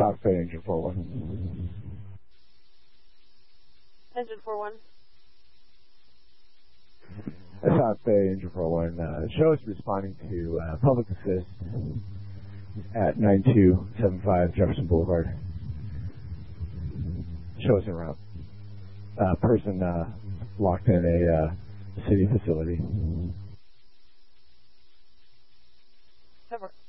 South Bay Engine 41. Engine 41. South Bay Engine 41. Show is responding to public assist at 9275 Jefferson Boulevard. Show us en route. Person locked in a city facility. Cover.